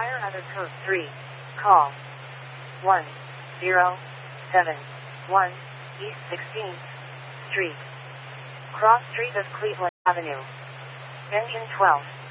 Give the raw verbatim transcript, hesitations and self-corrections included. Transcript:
require other code three. Call one zero seven one East sixteenth Street, Cross Street of Cleveland Avenue. Engine twelve.